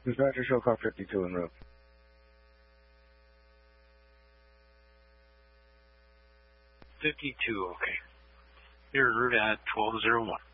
Dispatcher, show car 52 en route. 52, okay. You're en route at 1201.